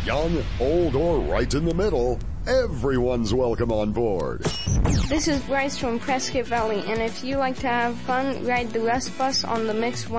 Young, old, or right in the middle, everyone's welcome on board. This is Bryce from Prescott Valley, and if you like to have fun, ride the Rust Bus on the Mix 1